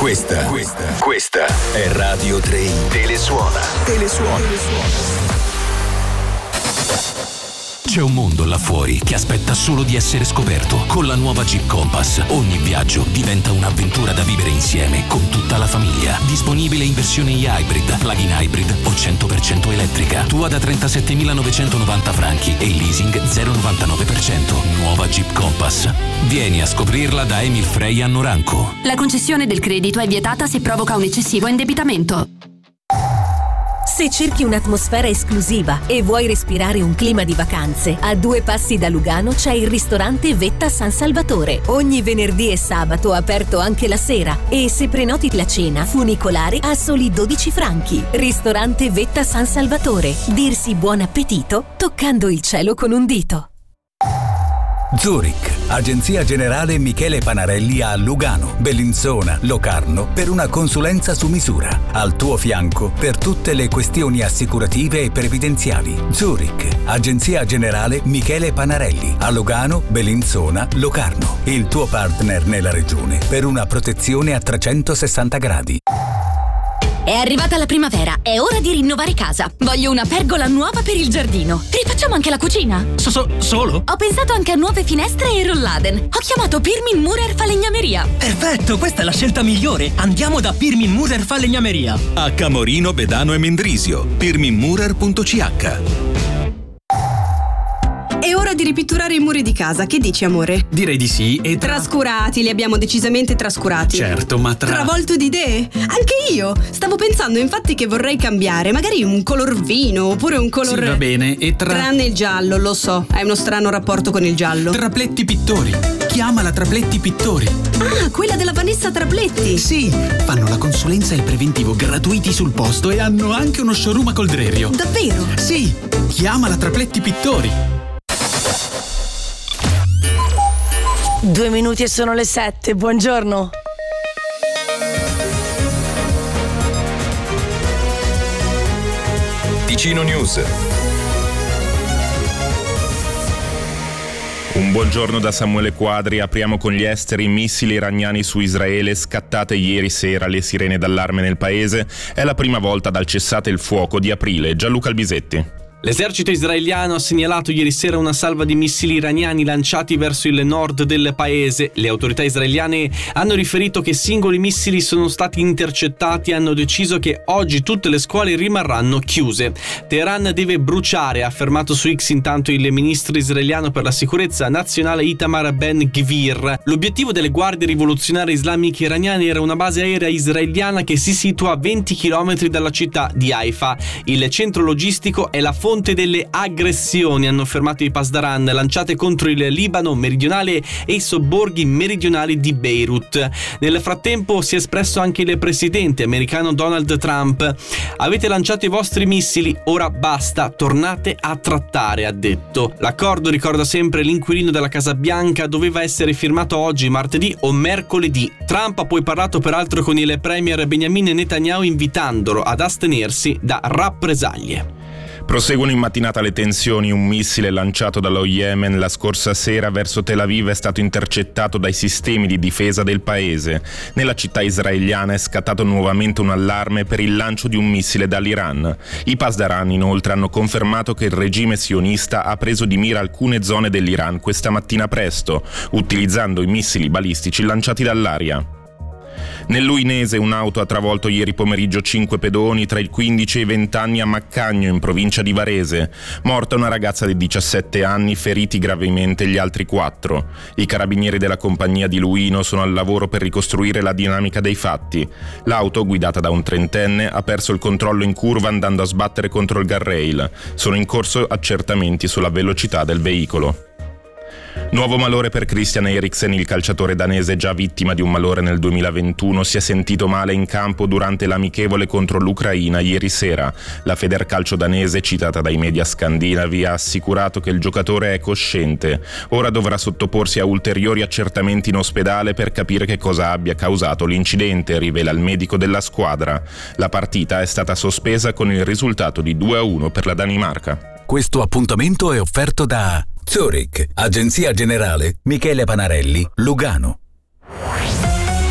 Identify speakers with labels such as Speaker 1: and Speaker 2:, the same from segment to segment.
Speaker 1: Questa è Radio 3 Telesuona.
Speaker 2: C'è un mondo là fuori che aspetta solo di essere scoperto. Con la nuova Jeep Compass ogni viaggio diventa un'avventura da vivere insieme con tutta la famiglia. Disponibile in versione hybrid, plug-in hybrid o 100% elettrica. Tua da 37.990 franchi e leasing 0,99%. Nuova Jeep Compass. Vieni a scoprirla da Emil Frey a Noranco.
Speaker 3: La concessione del credito è vietata se provoca un eccessivo indebitamento.
Speaker 4: Se cerchi un'atmosfera esclusiva e vuoi respirare un clima di vacanze, a 2 passi da Lugano c'è il ristorante Vetta San Salvatore. Ogni venerdì e sabato aperto anche la sera, e se prenoti la cena, funicolare a soli 12 franchi. Ristorante Vetta San Salvatore. Dirsi buon appetito toccando il cielo con un dito.
Speaker 5: Zurich, Agenzia Generale Michele Panarelli a Lugano, Bellinzona, Locarno per una consulenza su misura. Al tuo fianco per tutte le questioni assicurative e previdenziali. Zurich, Agenzia Generale Michele Panarelli a Lugano, Bellinzona, Locarno. Il tuo partner nella regione per una protezione a 360 gradi.
Speaker 3: È arrivata la primavera, è ora di rinnovare casa. Voglio una pergola nuova per il giardino. Rifacciamo anche la cucina.
Speaker 6: Solo?
Speaker 3: Ho pensato anche a nuove finestre e rolladen. Ho chiamato Pirmin Murer Falegnameria.
Speaker 6: Perfetto, questa è la scelta migliore. Andiamo da Pirmin Murer Falegnameria.
Speaker 7: A Camorino, Bedano e Mendrisio. pirminmurer.ch.
Speaker 8: È ora di ripitturare i muri di casa, che dici, amore?
Speaker 6: Direi di sì. E
Speaker 8: Trascurati, li abbiamo decisamente trascurati.
Speaker 6: Certo, ma
Speaker 8: Travolto di idee? Anche io! Stavo pensando infatti che vorrei cambiare, magari un color vino, oppure un color...
Speaker 6: Sì, va bene, e
Speaker 8: Tranne il giallo, lo so, hai uno strano rapporto con il giallo.
Speaker 6: Trapletti Pittori. Chiamala Trapletti Pittori.
Speaker 8: Ah, quella della Vanessa Trapletti!
Speaker 6: Sì, fanno la consulenza e il preventivo gratuiti sul posto e hanno anche uno showroom a Coldrerio.
Speaker 8: Davvero?
Speaker 6: Sì, chiamala Trapletti Pittori.
Speaker 9: 2 minuti e sono le 7, buongiorno.
Speaker 1: Ticino News.
Speaker 10: Un buongiorno da Samuele Quadri. Apriamo con gli esteri. Missili iraniani su Israele, scattate ieri sera le sirene d'allarme nel paese. È la prima volta dal cessate il fuoco di aprile. Gianluca Albisetti.
Speaker 11: L'esercito israeliano ha segnalato ieri sera una salva di missili iraniani lanciati verso il nord del paese. Le autorità israeliane hanno riferito che singoli missili sono stati intercettati e hanno deciso che oggi tutte le scuole rimarranno chiuse. Teheran deve bruciare, ha affermato su X intanto il ministro israeliano per la sicurezza nazionale Itamar Ben-Gvir. L'obiettivo delle guardie rivoluzionarie islamiche iraniane era una base aerea israeliana che si situa a 20 km dalla città di Haifa. Il centro logistico è la fonte delle aggressioni, hanno affermato i Pasdaran, lanciate contro il Libano meridionale e i sobborghi meridionali di Beirut. Nel frattempo si è espresso anche il presidente americano Donald Trump. Avete lanciato i vostri missili, ora basta, tornate a trattare, ha detto. L'accordo, ricorda sempre l'inquilino della Casa Bianca, doveva essere firmato oggi, martedì o mercoledì. Trump ha poi parlato peraltro con il premier Benjamin Netanyahu invitandolo ad astenersi da rappresaglie.
Speaker 10: Proseguono in mattinata le tensioni. Un missile lanciato dallo Yemen la scorsa sera verso Tel Aviv è stato intercettato dai sistemi di difesa del paese. Nella città israeliana è scattato nuovamente un allarme per il lancio di un missile dall'Iran. I Pasdaran inoltre hanno confermato che il regime sionista ha preso di mira alcune zone dell'Iran questa mattina presto, utilizzando i missili balistici lanciati dall'aria. Nell'Uinese un'auto ha travolto ieri pomeriggio 5 pedoni tra i 15 e i 20 anni a Maccagno, in provincia di Varese. Morta una ragazza di 17 anni, feriti gravemente gli altri 4. I carabinieri della compagnia di Luino sono al lavoro per ricostruire la dinamica dei fatti. L'auto, guidata da un trentenne, ha perso il controllo in curva andando a sbattere contro il guardrail. Sono in corso accertamenti sulla velocità del veicolo. Nuovo malore per Christian Eriksen, il calciatore danese già vittima di un malore nel 2021, si è sentito male in campo durante l'amichevole contro l'Ucraina ieri sera. La Federcalcio danese, citata dai media scandinavi, ha assicurato che il giocatore è cosciente. Ora dovrà sottoporsi a ulteriori accertamenti in ospedale per capire che cosa abbia causato l'incidente, rivela il medico della squadra. La partita è stata sospesa con il risultato di 2-1 per la Danimarca.
Speaker 5: Questo appuntamento è offerto da Zurich, Agenzia Generale Michele Panarelli, Lugano.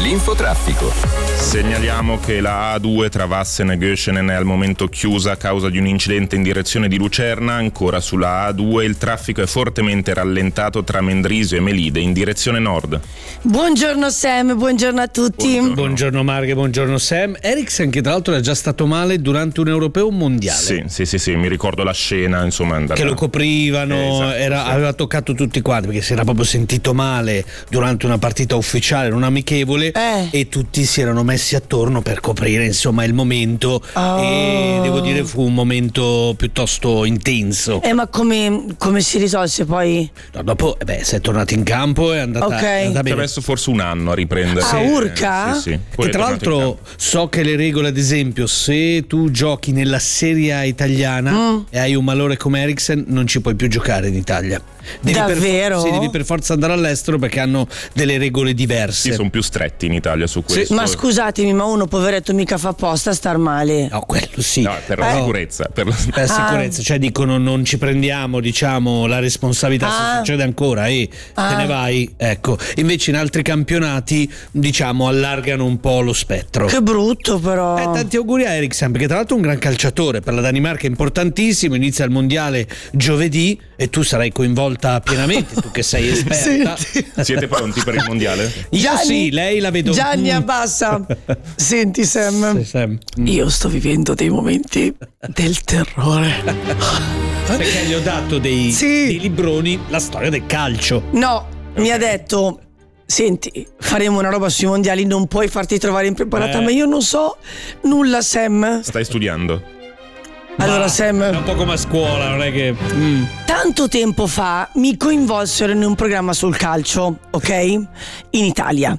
Speaker 1: L'infotraffico.
Speaker 10: Segnaliamo che la A2 tra Vassen e Göschenen è al momento chiusa a causa di un incidente in direzione di Lucerna. Ancora sulla A2 il traffico è fortemente rallentato tra Mendrisio e Melide in direzione nord.
Speaker 9: Buongiorno Sam, buongiorno a tutti.
Speaker 12: Buongiorno Marghe, buongiorno Sam. Eriksen, che tra l'altro era già stato male durante un europeo mondiale.
Speaker 10: Sì, mi ricordo la scena, insomma,
Speaker 12: che lo coprivano,
Speaker 10: esatto.
Speaker 12: aveva toccato tutti quanti perché si era proprio sentito male durante una partita ufficiale, non amichevole, e tutti si erano messi attorno per coprire insomma il momento, e devo dire fu un momento piuttosto intenso.
Speaker 9: Ma come si risolse poi?
Speaker 12: No, dopo si è tornato in campo e è andata bene.
Speaker 10: Ci ha messo forse un anno a riprendere.
Speaker 9: Urca?
Speaker 10: Sì.
Speaker 12: Che tra l'altro so che le regole, ad esempio, se tu giochi nella Serie A italiana e hai un malore come Eriksen, non ci puoi più giocare in Italia.
Speaker 9: Davvero?
Speaker 12: Devi per forza andare all'estero perché hanno delle regole diverse.
Speaker 10: Sì, sono più stretti in Italia su questo.
Speaker 9: Ma scusatemi, ma uno poveretto mica fa apposta a star male.
Speaker 12: No, quello sì.
Speaker 10: No, per la sicurezza. Per la
Speaker 12: sicurezza, cioè dicono non ci prendiamo, diciamo, la responsabilità se succede ancora te ne vai, ecco. Invece in altri campionati, diciamo, allargano un po' lo spettro.
Speaker 9: Che brutto però.
Speaker 12: Tanti auguri a Eriksen, perché tra l'altro è un gran calciatore, per la Danimarca è importantissimo, inizia il mondiale giovedì e tu sarai coinvolta pienamente, tu che sei esperta.
Speaker 10: Siete pronti per il mondiale?
Speaker 12: Io sì, lei la vedo.
Speaker 9: Gianni, abbassa. Senti Sam, io sto vivendo dei momenti del terrore.
Speaker 12: Perché gli ho dato dei libroni, la storia del calcio.
Speaker 9: No, mi ha detto: senti, faremo una roba sui mondiali, non puoi farti trovare impreparata. Ma io non so nulla, Sam.
Speaker 10: Stai studiando?
Speaker 9: Allora Sam,
Speaker 12: è un po' come a scuola, non è che
Speaker 9: tanto tempo fa mi coinvolsero in un programma sul calcio, ok? In Italia.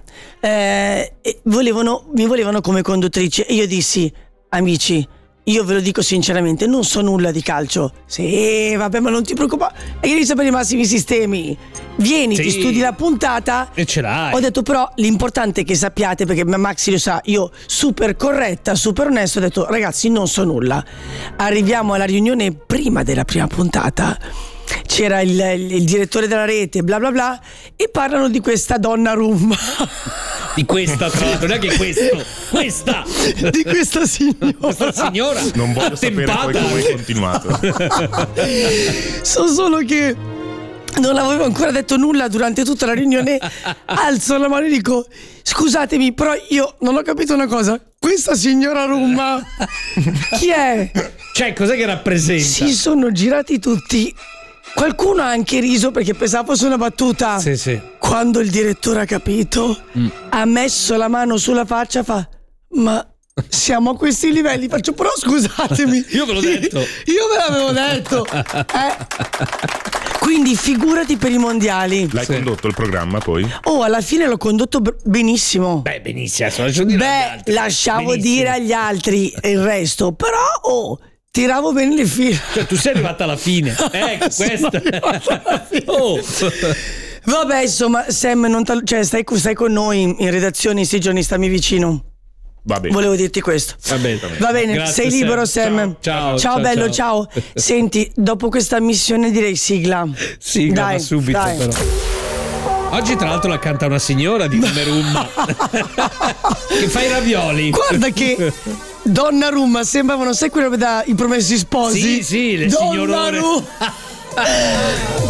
Speaker 9: Mi volevano come conduttrice e io dissi: amici, io ve lo dico sinceramente, non so nulla di calcio. Sì, vabbè, ma non ti preoccupare, hai devi sapere i massimi sistemi. Vieni, ti studi la puntata
Speaker 12: e ce l'hai.
Speaker 9: Ho detto però l'importante è che sappiate, perché Maxi lo sa, io super corretta, super onesto, ho detto ragazzi non so nulla. Arriviamo alla riunione prima della prima puntata, c'era il direttore della rete, bla bla bla, e parlano di questa Donnarumma.
Speaker 12: Di questa, tra l'altro, neanche questa
Speaker 9: di questa signora.
Speaker 12: Questa signora
Speaker 10: non voglio sapere poi come hai continuato.
Speaker 9: So solo che non avevo ancora detto nulla durante tutta la riunione. Alzo la mano e dico: scusatemi, però io non ho capito una cosa. Questa signora Rumma chi è?
Speaker 12: Cioè, cos'è che rappresenta?
Speaker 9: Si sono girati tutti. Qualcuno ha anche riso perché pensava fosse una battuta.
Speaker 12: Sì.
Speaker 9: Quando il direttore ha capito, ha messo la mano sulla faccia, fa: ma siamo a questi livelli? Faccio: però scusatemi,
Speaker 12: io ve l'ho detto.
Speaker 9: Io ve l'avevo detto. Quindi figurati per i mondiali.
Speaker 10: L'hai condotto il programma poi?
Speaker 9: Alla fine l'ho condotto benissimo.
Speaker 12: Benissimo.
Speaker 9: Lasciavo dire agli altri il resto, però tiravo bene le fila.
Speaker 12: Cioè, tu sei arrivata alla fine. Questa.
Speaker 9: Vabbè, insomma, Sam, stai con noi in redazione in 6 giorni, stammi vicino.
Speaker 10: Va bene.
Speaker 9: Volevo dirti questo.
Speaker 12: Va
Speaker 9: bene.
Speaker 12: Grazie,
Speaker 9: sei libero, Sam.
Speaker 12: Ciao
Speaker 9: bello, ciao. Senti, dopo questa missione direi sigla.
Speaker 12: Sigla,
Speaker 9: dai,
Speaker 12: ma subito
Speaker 9: dai.
Speaker 12: Però. Oggi tra l'altro la canta una signora di nome Rumma che fa i ravioli.
Speaker 9: Guarda che Donnarumma sembravano, sai, quello da I Promessi Sposi?
Speaker 12: Sì, le signorone.